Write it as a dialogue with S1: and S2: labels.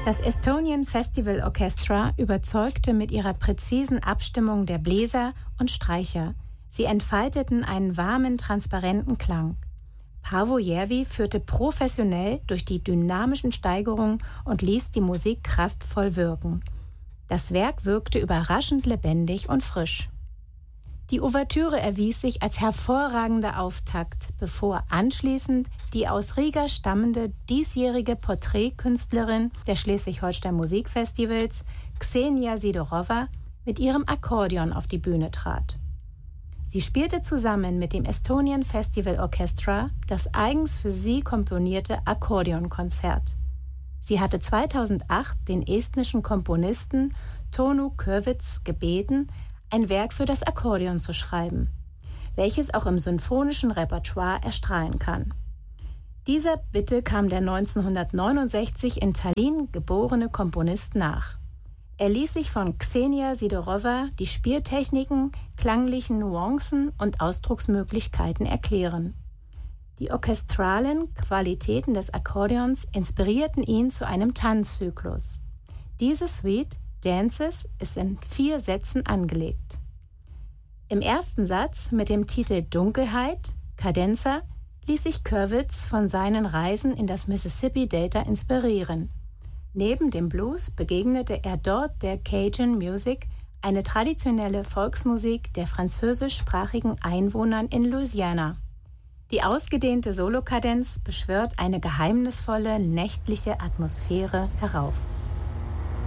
S1: Das Estonian Festival Orchestra überzeugte mit ihrer präzisen Abstimmung der Bläser und Streicher. Sie entfalteten einen warmen, transparenten Klang. Paavo Järvi führte professionell durch die dynamischen Steigerungen und ließ die Musik kraftvoll wirken. Das Werk wirkte überraschend lebendig und frisch. Die Ouvertüre erwies sich als hervorragender Auftakt, bevor anschließend die aus Riga stammende diesjährige Porträtkünstlerin der Schleswig-Holstein Musikfestivals, Ksenia Sidorova, mit ihrem Akkordeon auf die Bühne trat. Sie spielte zusammen mit dem Estonian Festival Orchestra das eigens für sie komponierte Akkordeonkonzert. Sie hatte 2008 den estnischen Komponisten Tõnu Kõrvits gebeten, ein Werk für das Akkordeon zu schreiben, welches auch im symphonischen Repertoire erstrahlen kann. Dieser Bitte kam der 1969 in Tallinn geborene Komponist nach. Er ließ sich von Ksenia Sidorova die Spieltechniken, klanglichen Nuancen und Ausdrucksmöglichkeiten erklären. Die orchestralen Qualitäten des Akkordeons inspirierten ihn zu einem Tanzzyklus. Diese Suite Dances ist in 4 Sätzen angelegt. Im ersten Satz mit dem Titel Dunkelheit, Cadenza, ließ sich Kõrvits von seinen Reisen in das Mississippi-Delta inspirieren. Neben dem Blues begegnete er dort der Cajun Music, eine traditionelle Volksmusik der französischsprachigen Einwohnern in Louisiana. Die ausgedehnte Solokadenz beschwört eine geheimnisvolle, nächtliche Atmosphäre herauf.